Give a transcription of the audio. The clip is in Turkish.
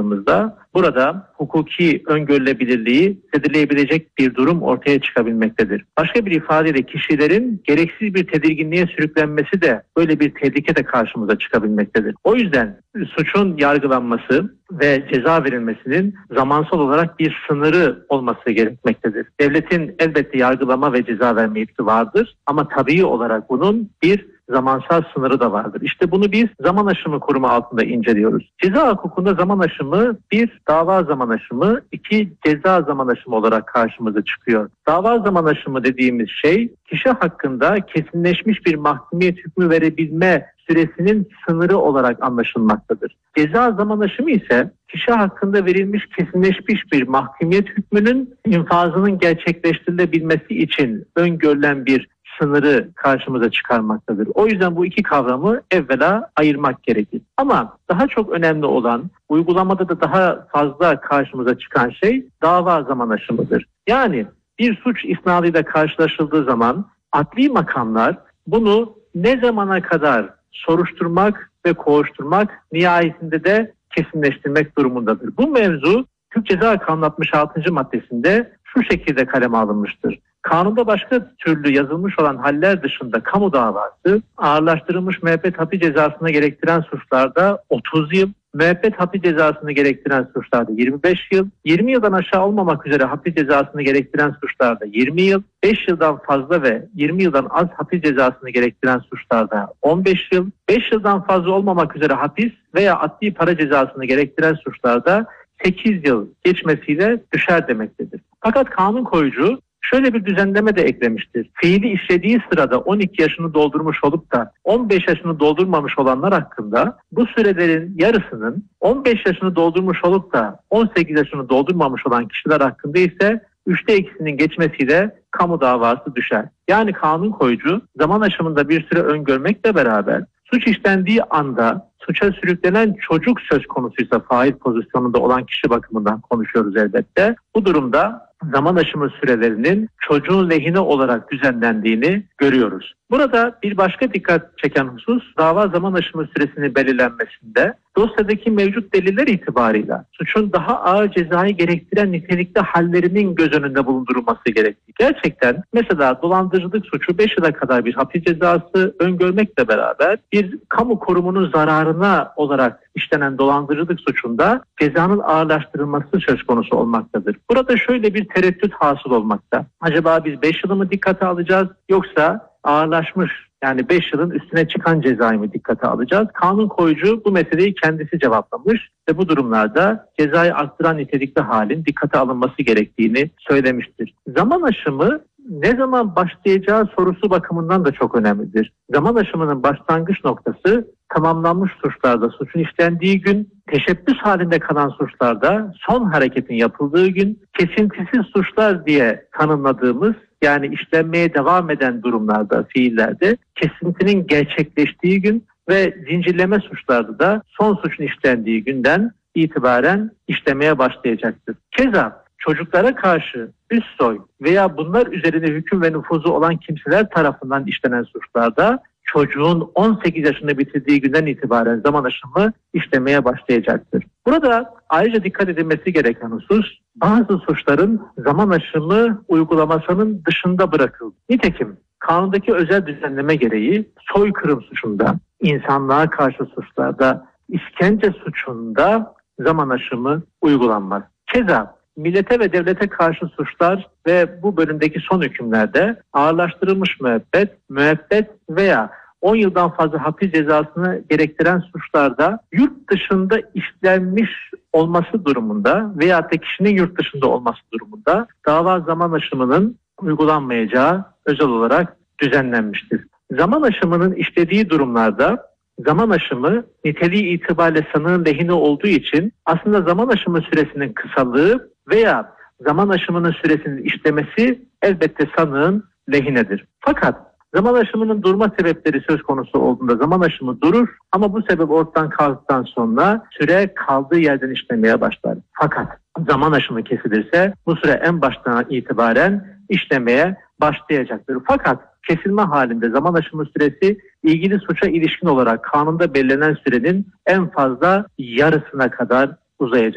baktığımızda burada hukuki öngörülebilirliği zedeleyebilecek bir durum ortaya çıkabilmektedir. Başka bir ifadeyle kişilerin gereksiz bir tedirginliğe sürüklenmesi de böyle bir tehlike de karşımıza çıkabilmektedir. O yüzden suçun yargılanması ve ceza verilmesinin zamansal olarak bir sınırı olması gerekmektedir. Devletin elbette yargılama ve ceza verme yetki vardır ama tabii olarak bunun bir zamansal sınırı da vardır. İşte bunu biz zaman aşımı kurumu altında inceliyoruz. Ceza hukukunda zaman aşımı bir dava zaman aşımı, iki ceza zaman aşımı olarak karşımıza çıkıyor. Dava zaman aşımı dediğimiz şey kişi hakkında kesinleşmiş bir mahkumiyet hükmü verebilme süresinin sınırı olarak anlaşılmaktadır. Ceza zaman aşımı ise kişi hakkında verilmiş kesinleşmiş bir mahkumiyet hükmünün infazının gerçekleştirilebilmesi için öngörülen bir sınırı karşımıza çıkarmaktadır. O yüzden bu iki kavramı evvela ayırmak gerekir. Ama daha çok önemli olan, uygulamada da daha fazla karşımıza çıkan şey dava zaman aşımıdır. Yani bir suç isnadıyla karşılaşıldığı zaman adli makamlar bunu ne zamana kadar soruşturmak ve kovuşturmak, nihayetinde de kesinleştirmek durumundadır. Bu mevzu Türk Ceza Kanunu 66. maddesinde şu şekilde kaleme alınmıştır. Kanunda başka türlü yazılmış olan haller dışında kamu davası ağırlaştırılmış müebbet hapis cezasını gerektiren suçlarda 30 yıl, müebbet hapis cezasını gerektiren suçlarda 25 yıl, 20 yıldan aşağı olmamak üzere hapis cezasını gerektiren suçlarda 20 yıl, 5 yıldan fazla ve 20 yıldan az hapis cezasını gerektiren suçlarda 15 yıl, 5 yıldan fazla olmamak üzere hapis veya adli para cezasını gerektiren suçlarda 8 yıl geçmesiyle düşer demektedir. Fakat kanun koyucu şöyle bir düzenleme de eklemiştir. Fiili işlediği sırada 12 yaşını doldurmuş olup da 15 yaşını doldurmamış olanlar hakkında bu sürelerin yarısının 15 yaşını doldurmuş olup da 18 yaşını doldurmamış olan kişiler hakkında ise 3'te 2'sinin geçmesiyle kamu davası düşer. Yani kanun koyucu zaman aşımında bir süre öngörmekle beraber suç işlendiği anda suça sürüklenen çocuk söz konusuysa fail pozisyonunda olan kişi bakımından konuşuyoruz elbette. Bu durumda zaman aşımı sürelerinin çocuğun lehine olarak düzenlendiğini görüyoruz. Burada bir başka dikkat çeken husus dava zaman aşımı süresinin belirlenmesinde dosyadaki mevcut deliller itibarıyla suçun daha ağır cezayı gerektiren nitelikli hallerinin göz önünde bulundurulması gerektiği. Gerçekten mesela dolandırıcılık suçu 5 yıla kadar bir hapis cezası öngörmekle beraber bir kamu kurumunun zararına olarak işlenen dolandırıcılık suçunda cezanın ağırlaştırılması söz konusu olmaktadır. Burada şöyle bir tereddüt hasıl olmakta. Acaba biz 5 yılı mı dikkate alacağız yoksa ağırlaşmış yani 5 yılın üstüne çıkan cezayı mı dikkate alacağız? Kanun koyucu bu meseleyi kendisi cevaplamış ve bu durumlarda cezayı arttıran nitelikli halin dikkate alınması gerektiğini söylemiştir. Zaman aşımı ne zaman başlayacağı sorusu bakımından da çok önemlidir. Zaman aşımının başlangıç noktası tamamlanmış suçlarda suçun işlendiği gün, teşebbüs halinde kalan suçlarda son hareketin yapıldığı gün, kesintisiz suçlar diye tanımladığımız yani işlenmeye devam eden durumlarda, fiillerde kesintinin gerçekleştiği gün ve zincirleme suçlarda da son suçun işlendiği günden itibaren işlemeye başlayacaktır. Keza çocuklara karşı üst soy veya bunlar üzerine hüküm ve nüfuzu olan kimseler tarafından işlenen suçlarda çocuğun 18 yaşını bitirdiği günden itibaren zaman aşımı işlemeye başlayacaktır. Burada ayrıca dikkat edilmesi gereken husus bazı suçların zaman aşımı uygulamasının dışında bırakıldı. Nitekim kanundaki özel düzenleme gereği soykırım suçunda, insanlığa karşı suçlarda, işkence suçunda zaman aşımı uygulanmaz. Keza millete ve devlete karşı suçlar ve bu bölümdeki son hükümlerde ağırlaştırılmış müebbet veya 10 yıldan fazla hapis cezasını gerektiren suçlarda yurt dışında işlenmiş olması durumunda veya da kişinin yurt dışında olması durumunda dava zaman aşımının uygulanmayacağı özel olarak düzenlenmiştir. Zaman aşımının işlediği durumlarda zaman aşımı niteliği itibariyle sanığın lehine olduğu için aslında zaman aşımı süresinin kısalığı veya zaman aşımının süresinin işlemesi elbette sanığın lehinedir. Fakat zaman aşımının durma sebepleri söz konusu olduğunda zaman aşımı durur ama bu sebep ortadan kalktıktan sonra süre kaldığı yerden işlemeye başlar. Fakat zaman aşımı kesilirse bu süre en baştan itibaren işlemeye başlayacaktır. Fakat kesilme halinde zaman aşımı süresi ilgili suça ilişkin olarak kanunda belirlenen sürenin en fazla yarısına kadar uzayacak.